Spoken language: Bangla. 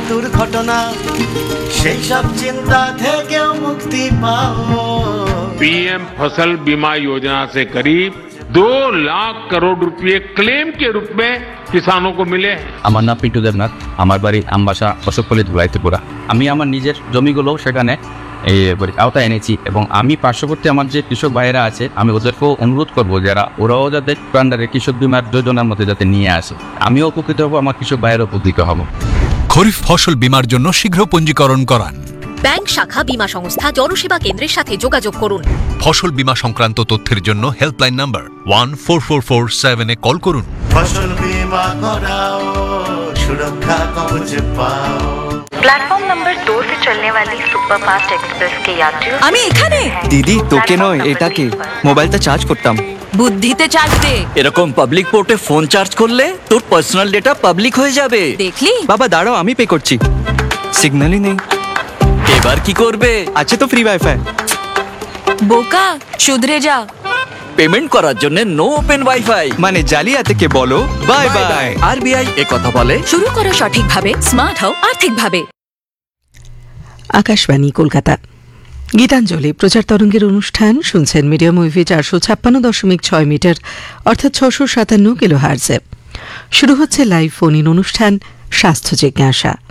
দুর্ঘটনা সেই সব চিন্তা থেকেও মুক্তি পাও। पीएम फसल बीमा योजना से करीब 2 लाख करोड़ रुपए क्लेम के रूप में किसानों को मिले। আমার নাম পিন্টু দেবনাথ, আমার বাড়ি আমবাসা অশোকপল্লী ধুলাইতেপুরা। আমি আমার নিজের জমিগুলো সেখানে এই আওতায় এনেছি এবং আমি পার্শ্ববর্তী আমার যে কৃষক ভাইয়েরা আছে আমি ওদেরকেও অনুরোধ করবো ওরাও যাতে প্রাণারে কৃষক বীমার যোজনার মধ্যে যাতে নিয়ে আসে। আমিও উপকৃত হবো, আমার কৃষক ভাইয়েরও উপকৃত হবো। খরিফ ফসল বীমার জন্য শীঘ্র পঞ্জীকরণ করান। ব্যাংক শাখা বীমা সংস্থা জনসেবা কেন্দ্রের সাথে যোগাযোগ করুন। ফসল বীমা সংক্রান্ত তথ্যের জন্য হেল্পলাইন নাম্বার 14447 এ কল করুন। ফসল বীমা করাও, সুরক্ষা কবচ পাও। प्लेटफॉर्म नंबर 2 से चलने वाली सुपरफास्ट एक्सप्रेस के यात्रियों আমি এখানে দিদি তোকে নয় এটাকে মোবাইলটা চার্জ করতাম। বুদ্ধিতে চার্জ দে। এরকম পাবলিক পোর্টে ফোন চার্জ করলে তোর পার্সোনাল ডেটা পাবলিক হয়ে যাবে। দেখলি? বাবা দাঁড়াও, আমি পে করছি। সিগন্যালই নেই, এবার কি করবে? আছে তো ফ্রি ওয়াইফাই। বোকা, শুধরে যা। পেমেন্ট করার জন্য নো ওপেন ওয়াইফাই মানে জালিয়াতিকে বলো বাই বাই। আরবিআই এ কথা বলে। শুরু করো সঠিকভাবে, স্মার্ট হও আর্থিকভাবে। আকাশবাণী কলকাতা। গীতাঞ্জলি প্রচার তরঙ্গের অনুষ্ঠান শুনছেন মিডিয়াম ওয়েভে 456.6 মিটার অর্থাৎ 657 কিলোহার্টজে। শুরু হচ্ছে লাইভ ফোন ইন অনুষ্ঠান স্বাস্থ্য জিজ্ঞাসা।